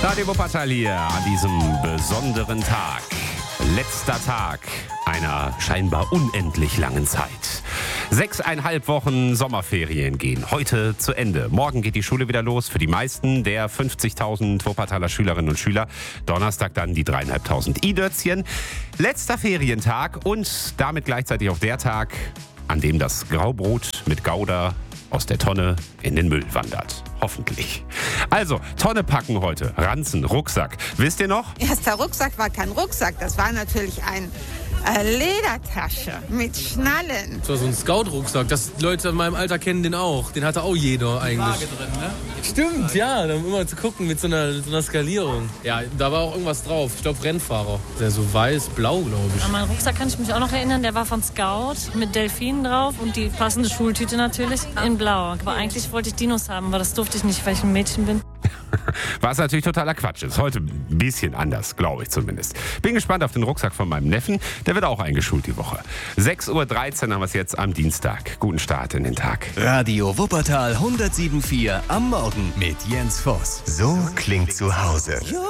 Radio Wuppertal hier an diesem besonderen Tag. Letzter Tag einer scheinbar unendlich langen Zeit. 6,5 Wochen Sommerferien gehen heute zu Ende. Morgen geht die Schule wieder los für die meisten der 50.000 Wuppertaler Schülerinnen und Schüler. Donnerstag dann die 3.500 I-Dötzchen. Letzter Ferientag und damit gleichzeitig auch der Tag, an dem das Graubrot mit Gouda aus der Tonne in den Müll wandert. Hoffentlich. Also, Tonne packen heute. Ranzen, Rucksack. Wisst ihr noch? Erster Rucksack war kein Rucksack, das war natürlich eine Ledertasche mit Schnallen. Das war so ein Scout-Rucksack. Leute in meinem Alter kennen den auch. Den hatte auch jeder eigentlich. Waage drin, ne? Stimmt, ja. Dann immer zu gucken mit so einer Skalierung. Ja, da war auch irgendwas drauf. Ich glaube Rennfahrer. Der so weiß-blau, glaube ich. An meinen Rucksack kann ich mich auch noch erinnern. Der war von Scout mit Delfinen drauf und die passende Schultüte natürlich in blau. Aber eigentlich wollte ich Dinos haben, aber das durfte ich nicht, weil ich ein Mädchen bin. Was natürlich totaler Quatsch ist. Heute ein bisschen anders, glaube ich zumindest. Bin gespannt auf den Rucksack von meinem Neffen. Der wird auch eingeschult die Woche. 6.13 Uhr haben wir es jetzt am Dienstag. Guten Start in den Tag. Radio Wuppertal 107.4 am Morgen mit Jens Voss. So klingt zu Hause.